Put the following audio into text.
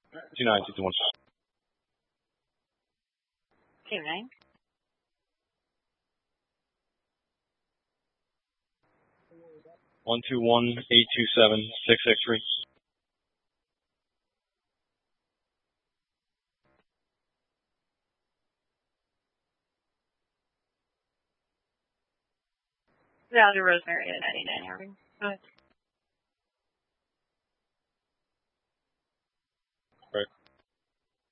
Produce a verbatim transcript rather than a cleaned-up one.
Two nine two two one. Two nine. One two one eight two seven six six three. Value Rosemary at ninety-nine Irving. Go ahead.